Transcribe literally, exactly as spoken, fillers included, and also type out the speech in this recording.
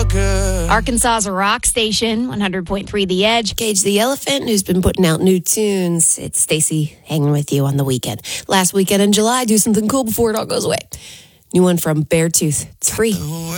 good. Arkansas's rock station, one hundred point three The Edge. Cage the Elephant, who's been putting out new tunes. It's Stacy hanging with you on the weekend. Last weekend in July, do something cool before it all goes away. New one from Beartooth. It's free.